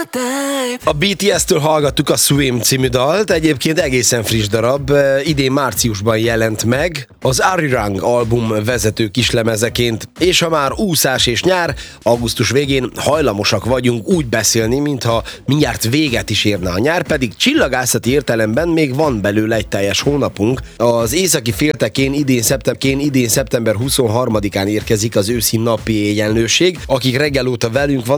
A BTS-től hallgattuk a Swim című dalt, egyébként egészen friss darab, idén márciusban jelent meg, az Arirang album vezető kislemezeként, és ha már úszás és nyár, augusztus végén hajlamosak vagyunk úgy beszélni, mintha mindjárt véget is érne a nyár, pedig csillagászati értelemben még van belőle egy teljes hónapunk. Az északi féltekén idén szeptember 23-án érkezik az őszi napi egyenlőség, akik reggel óta velünk van.